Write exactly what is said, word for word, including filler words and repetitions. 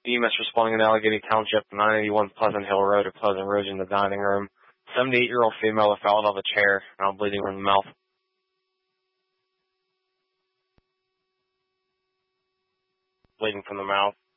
E M S responding in Allegheny Township, nine eighty-one Pleasant Hill Road at Pleasant Ridge in the dining room. seventy-eight-year-old female that fell out of a chair, now bleeding from the mouth. Bleeding from the mouth.